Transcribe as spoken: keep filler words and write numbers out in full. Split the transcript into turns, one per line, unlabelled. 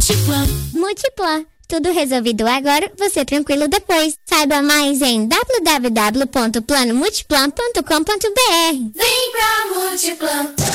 Multiplan.
Multiplan. Tudo resolvido agora, você tranquilo depois. Saiba mais em w w w ponto plano multiplan ponto com ponto b r.
Vem pra Multiplan.